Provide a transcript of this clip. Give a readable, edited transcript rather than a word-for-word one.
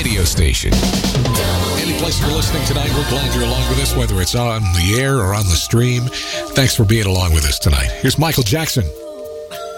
radio station. Any place you're listening tonight, we're glad you're along with us, whether it's on the air or on the stream. Thanks for being along with us tonight. Here's Michael Jackson.